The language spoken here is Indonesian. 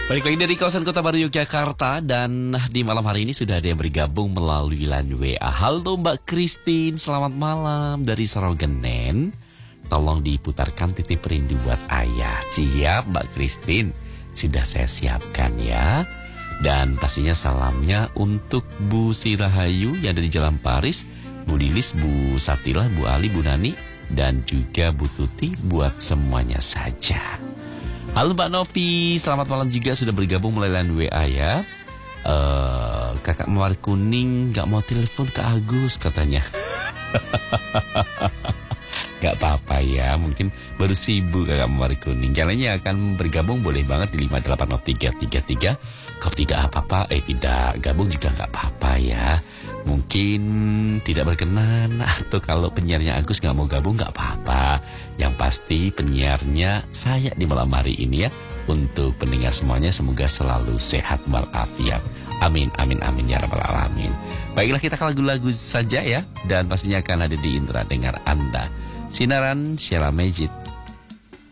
Balik lagi dari kawasan Kota Baru Yogyakarta. Dan di malam hari ini sudah ada yang bergabung melalui line WA. Halo Mbak Christine, selamat malam dari Sorogenen. Tolong diputarkan Titip Rindu buat Ayah. Siap Mbak Christine, sudah saya siapkan ya. Dan pastinya salamnya untuk Bu Sirahayu yang ada di Jalan Paris, Bu Lilis, Bu Satila, Bu Ali, Bu Nani, dan juga Bu Tuti buat semuanya saja. Halo Mbak Novi, selamat malam juga, sudah bergabung melalui line WA ya. Kakak Mawar Kuning gak mau telepon ke Agus katanya. Gak apa-apa ya, mungkin baru sibuk Kakak Mawar Kuning. Jalannya akan bergabung boleh banget di 580333. Kalau tidak apa-apa, tidak gabung juga gak apa-apa ya. Mungkin tidak berkenan, atau kalau penyiarnya Agus gak mau gabung gak apa-apa. Yang pasti penyiarnya saya di malam hari ini ya. Untuk pendengar semuanya semoga selalu sehat walafiat. Amin, amin, amin ya rabbal alamin. Baiklah, kita ke lagu-lagu saja ya. Dan pastinya akan ada di Indra Dengar Anda. Sinaran Sheila Majid.